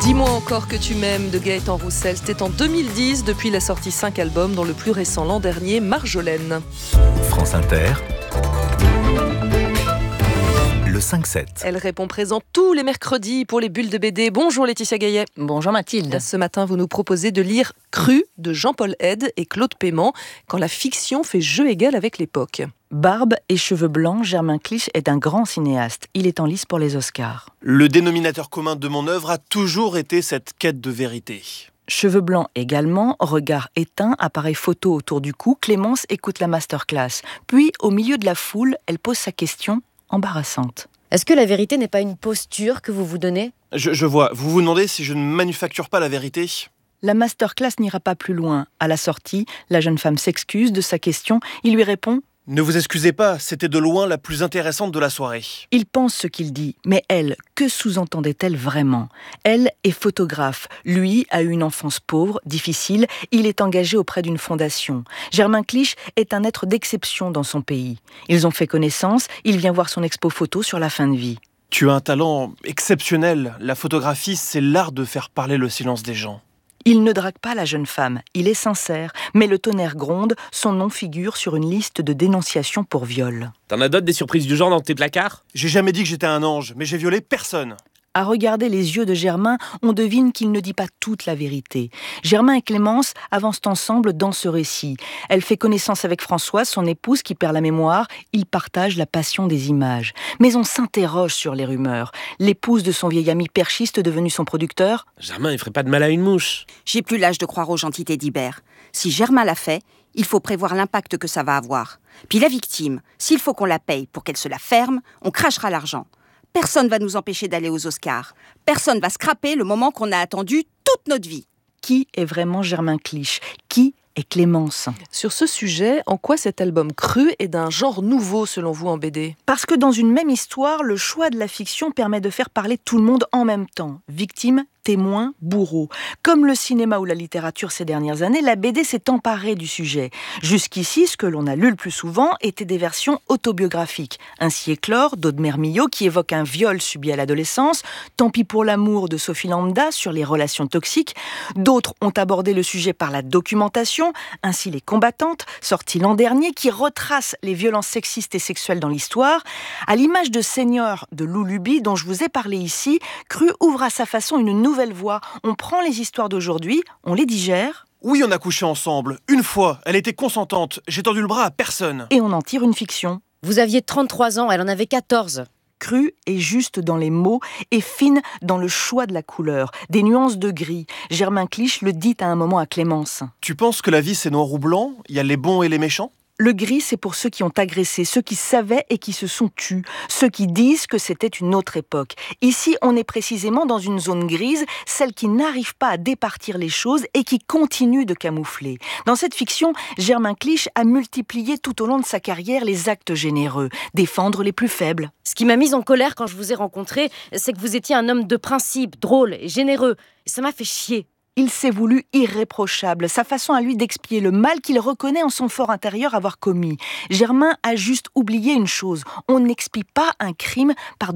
Dis-moi encore que tu m'aimes de Gaëtan Roussel. C'était en 2010, depuis la sortie 5 albums, dont le plus récent l'an dernier, Marjolaine. France Inter, le 5-7. Elle répond présent tous les mercredis pour les bulles de BD. Bonjour Laetitia Gaillet. Bonjour Mathilde. Ce matin, vous nous proposez de lire Cru de Jean-Paul Haide et Claude Paiement, quand la fiction fait jeu égal avec l'époque. Barbe et cheveux blancs, Germain Clich est un grand cinéaste. Il est en lice pour les Oscars. Le dénominateur commun de mon œuvre a toujours été cette quête de vérité. Cheveux blancs également, regard éteint, appareil photo autour du cou, Clémence écoute la masterclass. Puis, au milieu de la foule, elle pose sa question embarrassante. Est-ce que la vérité n'est pas une posture que vous vous donnez ? Je vois, vous vous demandez si je ne manufacture pas la vérité ? La masterclass n'ira pas plus loin. À la sortie, la jeune femme s'excuse de sa question. Il lui répond: Ne vous excusez pas, c'était de loin la plus intéressante de la soirée. Il pense ce qu'il dit, mais elle, que sous-entendait-elle vraiment ? Elle est photographe. Lui a eu une enfance pauvre, difficile. Il est engagé auprès d'une fondation. Germain Clich est un être d'exception dans son pays. Ils ont fait connaissance. Il vient voir son expo photo sur la fin de vie. Tu as un talent exceptionnel. La photographie, c'est l'art de faire parler le silence des gens. Il ne drague pas la jeune femme, il est sincère, mais le tonnerre gronde, son nom figure sur une liste de dénonciations pour viol. T'en as d'autres des surprises du genre dans tes placards ? J'ai jamais dit que j'étais un ange, mais j'ai violé personne. À regarder les yeux de Germain, on devine qu'il ne dit pas toute la vérité. Germain et Clémence avancent ensemble dans ce récit. Elle fait connaissance avec Françoise, son épouse qui perd la mémoire. Ils partagent la passion des images. Mais on s'interroge sur les rumeurs. L'épouse de son vieil ami perchiste devenu son producteur. Germain, il ferait pas de mal à une mouche. J'ai plus l'âge de croire aux gentités d'Hibert. Si Germain l'a fait, il faut prévoir l'impact que ça va avoir. Puis la victime, s'il faut qu'on la paye pour qu'elle se la ferme, on crachera l'argent. Personne va nous empêcher d'aller aux Oscars. Personne va scraper le moment qu'on a attendu toute notre vie. Qui est vraiment Germain Clich ? Qui est Clémence ? Sur ce sujet, en quoi cet album Cru est d'un genre nouveau selon vous en BD ? Parce que dans une même histoire, le choix de la fiction permet de faire parler tout le monde en même temps. Victime, témoin, bourreau. Comme le cinéma ou la littérature ces dernières années, la BD s'est emparée du sujet. Jusqu'ici, ce que l'on a lu le plus souvent étaient des versions autobiographiques. Ainsi éclore d'Audemer Milhaud qui évoque un viol subi à l'adolescence, Tant pis pour l'amour de Sophie Lambda sur les relations toxiques. D'autres ont abordé le sujet par la documentation, ainsi Les Combattantes, sorti l'an dernier, qui retrace les violences sexistes et sexuelles dans l'histoire. À l'image de Seigneur de Lou Luby, dont je vous ai parlé ici, Cru ouvre à sa façon une nouvelle voie. On prend les histoires d'aujourd'hui, on les digère. Oui, on a couché ensemble. Une fois, elle était consentante. J'ai tendu le bras à personne. Et on en tire une fiction. Vous aviez 33 ans, elle en avait 14. Crue et juste dans les mots et fine dans le choix de la couleur, des nuances de gris. Germain Clich le dit à un moment à Clémence. Tu penses que la vie c'est noir ou blanc ? Il y a les bons et les méchants ? Le gris, c'est pour ceux qui ont agressé, ceux qui savaient et qui se sont tus, ceux qui disent que c'était une autre époque. Ici, on est précisément dans une zone grise, celle qui n'arrive pas à départir les choses et qui continue de camoufler. Dans cette fiction, Germain Clich a multiplié tout au long de sa carrière les actes généreux, défendre les plus faibles. Ce qui m'a mise en colère quand je vous ai rencontré, c'est que vous étiez un homme de principe, drôle et généreux. Et ça m'a fait chier. Il s'est voulu irréprochable, sa façon à lui d'expier le mal qu'il reconnaît en son fort intérieur avoir commis. Germain a juste oublié une chose, on n'expie pas un crime par